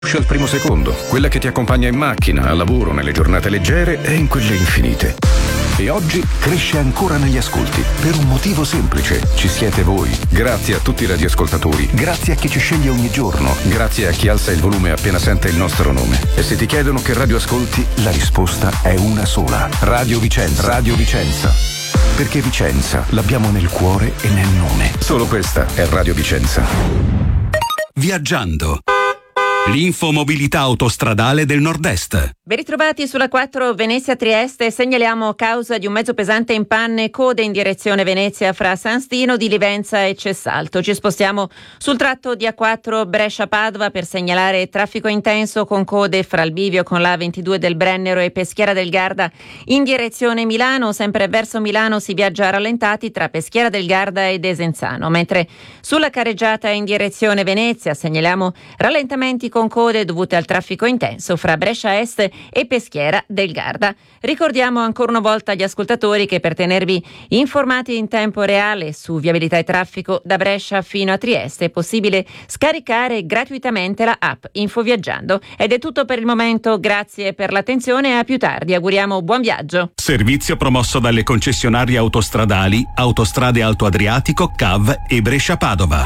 al primo secondo, quella che ti accompagna in macchina, al lavoro, nelle giornate leggere e in quelle infinite. E oggi cresce ancora negli ascolti, per un motivo semplice: ci siete voi. Grazie a tutti i radioascoltatori, grazie a chi ci sceglie ogni giorno, grazie a chi alza il volume appena sente il nostro nome. E se ti chiedono che radio ascolti, la risposta è una sola: Radio Vicenza. Radio Vicenza. Perché Vicenza l'abbiamo nel cuore e nel nome. Solo questa è Radio Vicenza. Viaggiando. L'infomobilità autostradale del Nord-Est. Ben ritrovati sulla 4 Venezia-Trieste. Segnaliamo causa di un mezzo pesante in panne, code in direzione Venezia fra San Stino di Livenza e Cessalto. Ci spostiamo sul tratto di A4 Brescia-Padova per segnalare traffico intenso con code fra il bivio con la A22 del Brennero e Peschiera del Garda in direzione Milano. Sempre verso Milano si viaggia rallentati tra Peschiera del Garda e Desenzano, mentre sulla carreggiata in direzione Venezia segnaliamo rallentamenti con code dovute al traffico intenso fra Brescia Est e Peschiera del Garda. Ricordiamo ancora una volta agli ascoltatori che per tenervi informati in tempo reale su viabilità e traffico da Brescia fino a Trieste è possibile scaricare gratuitamente la app Infoviaggiando. Ed è tutto per il momento, grazie per l'attenzione e a più tardi. Auguriamo buon viaggio. Servizio promosso dalle concessionarie autostradali Autostrade Alto Adriatico, CAV e Brescia-Padova.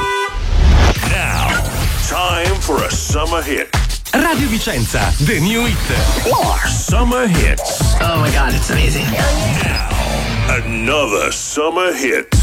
Time for a summer hit. Radio Vicenza, the new hit. Summer hits. Oh my God, it's amazing. Another summer hit.